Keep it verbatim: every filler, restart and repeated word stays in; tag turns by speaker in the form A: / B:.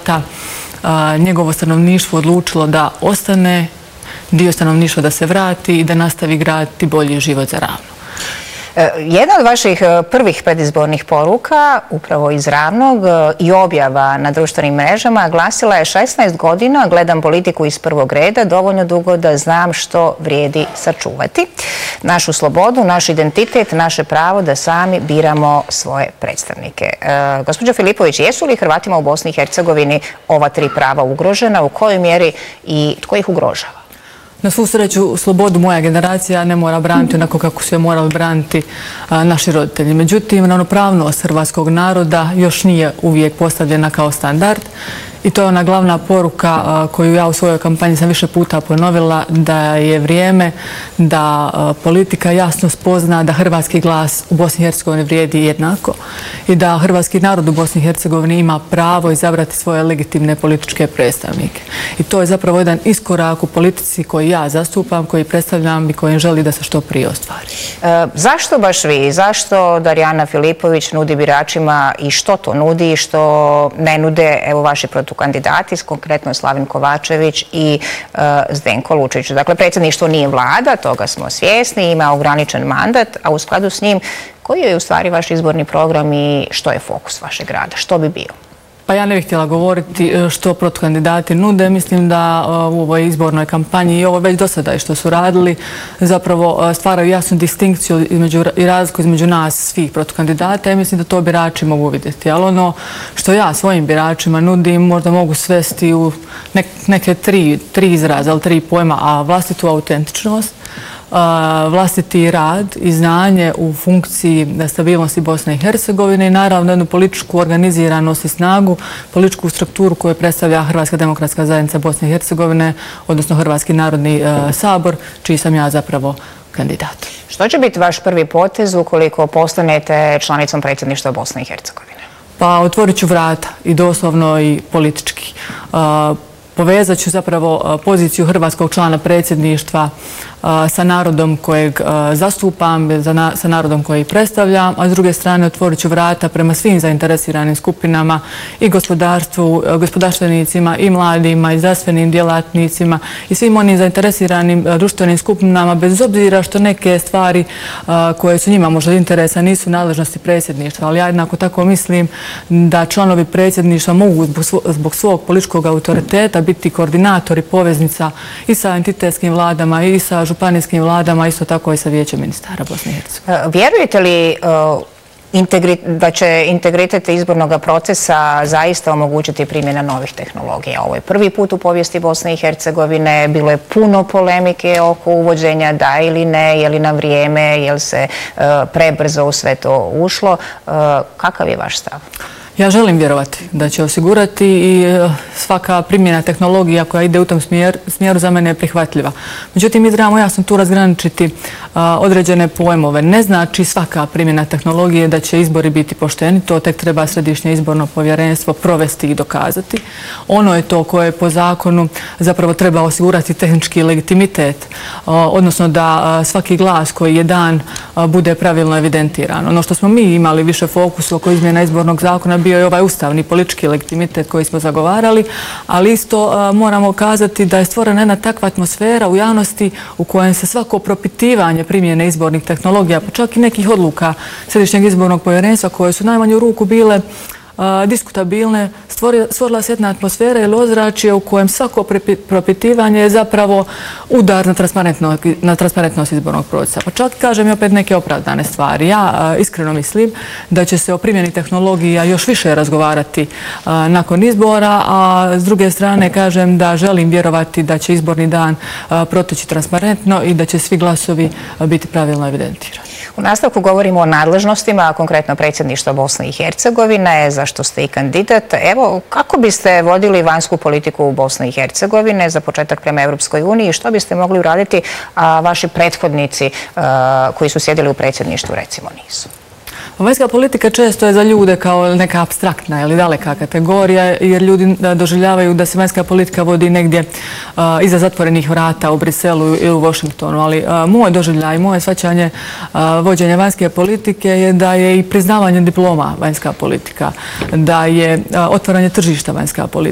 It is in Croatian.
A: rata njegovo stanovništvo odlučilo da ostane, dio stanovništva da se vrati i da nastavi graditi bolji život za Ravno.
B: Jedna od vaših prvih predizbornih poruka, upravo iz Ravnog, i objava na društvenim mrežama glasila je šesnaest godina, gledam politiku iz prvog reda, dovoljno dugo da znam što vrijedi sačuvati. Našu slobodu, naš identitet, naše pravo da sami biramo svoje predstavnike. Gospođo Filipović, jesu li Hrvatima u Bosni i Hercegovini ova tri prava ugrožena, u kojoj mjeri i tko ih ugrožava?
A: Na svu sreću, slobodu moja generacija ne mora braniti onako kako su je morali braniti naši roditelji. Međutim, ravnopravnost hrvatskog naroda još nije uvijek postavljena kao standard. I to je ona glavna poruka koju ja u svojoj kampanji sam više puta ponovila, da je vrijeme da politika jasno spozna da hrvatski glas u Bosni i Hercegovini vrijedi jednako i da hrvatski narod u Bosni i Hercegovini ima pravo izabrati svoje legitimne političke predstavnike. I to je zapravo jedan iskorak u politici koji ja zastupam, koji predstavljam i koji želi da se što prije ostvari.
B: E, zašto baš vi? Zašto Darijana Filipović nudi biračima i što to nudi i što ne nude evo vaši protukandidati? kandidati, konkretno Slavin Kovačević i uh, Zdenko Lučić. Dakle, predsjedništvo nije vlada, toga smo svjesni, ima ograničen mandat, a u skladu s njim, koji je u stvari vaš izborni program i što je fokus vašeg rada? Što bi bio?
A: Pa ja ne bih htjela govoriti što protukandidati nude. Mislim da u ovoj izbornoj kampanji i ovo već do sada i što su radili zapravo stvaraju jasnu distinkciju i razliku između nas svih protukandidata i mislim da to birači mogu vidjeti. Ali ono što ja svojim biračima nudim možda mogu svesti u neke tri, tri izraza, ali tri pojma, a vlastitu autentičnost, vlastiti rad i znanje u funkciji stabilnosti Bosne i Hercegovine i naravno jednu političku organiziranost i snagu, političku strukturu koju predstavlja Hrvatska demokratska zajednica Bosne i Hercegovine, odnosno Hrvatski narodni sabor, čiji sam ja zapravo kandidat.
B: Što će biti vaš prvi potez ukoliko postanete članicom predsjedništva Bosne i Hercegovine?
A: Pa otvorit ću vrata i doslovno i politički. Povezat ću zapravo poziciju hrvatskog člana predsjedništva sa narodom kojeg zastupam, sa narodom koji predstavljam, a s druge strane otvorit ću vrata prema svim zainteresiranim skupinama i gospodarstvu, gospodarstvenicima i mladima i zdravstvenim djelatnicima i svim onim zainteresiranim društvenim skupinama, bez obzira što neke stvari koje su njima možda interesa nisu nadležnosti predsjedništva, ali ja jednako tako mislim da članovi predsjedništva mogu zbog svog političkog autoriteta biti koordinatori poveznica i sa entitetskim vladama i sa županijskim vladama, isto tako i sa Vijećem ministara Bosne i Hercegovine.
B: Vjerujete li da će integritet izbornog procesa zaista omogućiti primjena novih tehnologija? Ovo je prvi put u povijesti Bosne i Hercegovine, bilo je puno polemike oko uvođenja da ili ne, je li na vrijeme, je li se prebrzo u sve to ušlo. Kakav je vaš stav?
A: Ja želim vjerovati da će osigurati i svaka primjena tehnologija koja ide u tom smjeru za mene je prihvatljiva. Međutim, mi trebamo jasno tu razgraničiti određene pojmove. Ne znači svaka primjena tehnologije da će izbori biti pošteni, to tek treba Središnje izborno povjerenstvo provesti i dokazati. Ono je to koje po zakonu zapravo treba osigurati tehnički legitimitet, odnosno da svaki glas koji je dan bude pravilno evidentiran. Ono što smo mi imali više fokusu oko izmjena izbornog zakona bio je ovaj ustavni politički legitimitet koji smo zagovarali, ali isto moramo kazati da je stvorena jedna takva atmosfera u javnosti u kojem se svako propitivanje primjene izbornih tehnologija, pa čak i nekih odluka Središnjeg izbornog povjerenstva koje su najmanju ruku bile diskutabilne, stvorila se jedna atmosfera ili ozračje u kojem svako propitivanje je zapravo udar na transparentnost izbornog procesa. Pa čak kažem i opet neke opravdane stvari. Ja iskreno mislim da će se o primjeni tehnologija još više razgovarati nakon izbora, a s druge strane kažem da želim vjerovati da će izborni dan proteći transparentno i da će svi glasovi biti pravilno evidentirani.
B: U nastavku govorimo o nadležnostima, konkretno predsjedništva Bosne i Hercegovine, zašto ste i kandidat. Evo, kako biste vodili vanjsku politiku u Bosne i Hercegovine za početak prema Evropskoj uniji i što biste mogli uraditi, a vaši prethodnici koji su sjedili u predsjedništvu recimo nisu?
A: Vanjska politika često je za ljude kao neka apstraktna ili daleka kategorija, jer ljudi doživljavaju da se vanjska politika vodi negdje iza zatvorenih vrata u Briselu ili u Washingtonu. Ali moj doživljaj, moje shvaćanje vođenja vanjske politike je da je i priznavanje diploma vanjska politika, da je otvaranje tržišta vanjska politika.